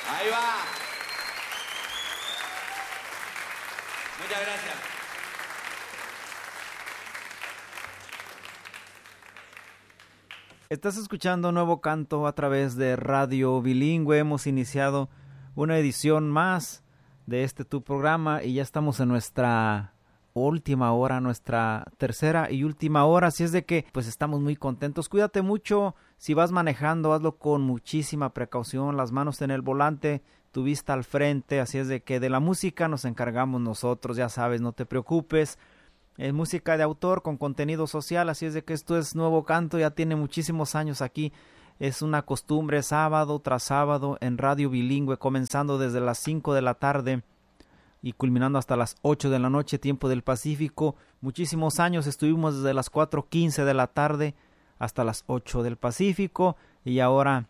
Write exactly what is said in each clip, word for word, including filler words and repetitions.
Ahí va. Muchas gracias. Estás escuchando Nuevo Canto a través de Radio Bilingüe. Hemos iniciado una edición más de este tu programa y ya estamos en nuestra última hora, nuestra tercera y última hora, así es de que pues estamos muy contentos. Cuídate mucho, si vas manejando, hazlo con muchísima precaución, las manos en el volante, tu vista al frente, así es de que de la música nos encargamos nosotros, ya sabes, no te preocupes. Es música de autor con contenido social, así es de que esto es Nuevo Canto, ya tiene muchísimos años aquí. Es una costumbre sábado tras sábado en Radio Bilingüe, comenzando desde las cinco de la tarde y culminando hasta las ocho de la noche, tiempo del Pacífico. Muchísimos años estuvimos desde las cuatro quince de la tarde hasta las ocho del Pacífico, y ahora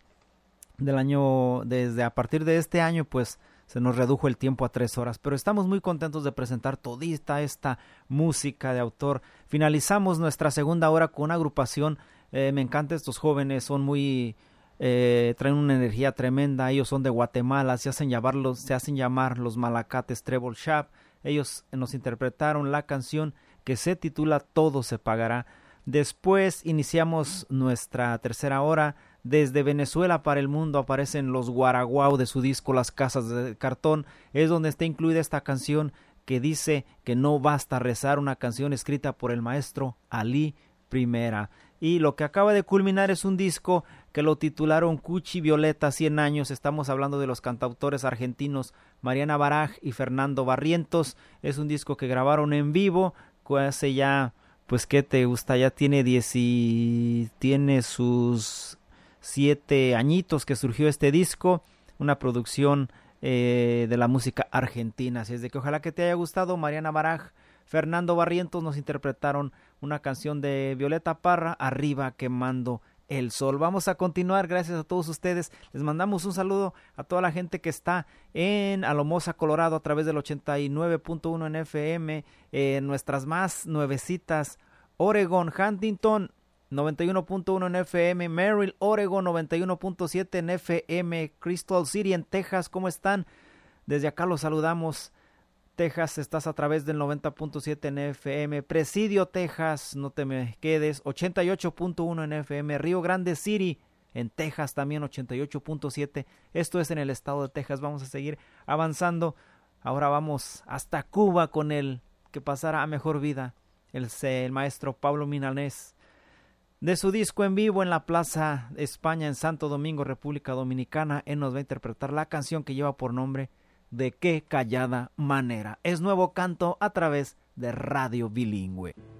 del año, desde a partir de este año, pues se nos redujo el tiempo a tres horas, pero estamos muy contentos de presentar todita esta música de autor. Finalizamos nuestra segunda hora con una agrupación, eh, me encantan estos jóvenes, son muy, eh, traen una energía tremenda, ellos son de Guatemala, se hacen, llamarlos, se hacen llamar los Malacates Treble Shop. Ellos nos interpretaron la canción que se titula Todo se pagará. Después iniciamos nuestra tercera hora. Desde Venezuela para el mundo aparecen los Guaraguao de su disco Las Casas de Cartón. Es donde está incluida esta canción que dice que no basta rezar, una canción escrita por el maestro Ali Primera. Y lo que acaba de culminar es un disco que lo titularon Cuchi Violeta cien años. Estamos hablando de los cantautores argentinos Mariana Baraj y Fernando Barrientos. Es un disco que grabaron en vivo hace ya, pues qué te gusta, ya tiene diez y tiene sus siete añitos que surgió este disco, una producción eh, de la música argentina. Así es de que ojalá que te haya gustado. Mariana Baraj, Fernando Barrientos nos interpretaron una canción de Violeta Parra, Arriba quemando el sol. Vamos a continuar, gracias a todos ustedes. Les mandamos un saludo a toda la gente que está en Alamosa, Colorado, a través del ochenta y nueve punto uno en F M, eh, nuestras más nuevecitas, Oregon, Huntington, noventa y uno punto uno en F M, Merrill, Oregon, noventa y uno punto siete en F M, Crystal City en Texas, ¿cómo están? Desde acá los saludamos. Texas, estás a través del noventa punto siete en F M, Presidio, Texas, no te me quedes, ochenta y ocho punto uno en F M, Río Grande City, en Texas también ochenta y ocho punto siete, esto es en el estado de Texas. Vamos a seguir avanzando, ahora vamos hasta Cuba con el que pasará a mejor vida, el, el maestro Pablo Milanés, de su disco en vivo en la Plaza España en Santo Domingo, República Dominicana. Él nos va a interpretar la canción que lleva por nombre De qué callada manera. Es Nuevo Canto a través de Radio Bilingüe.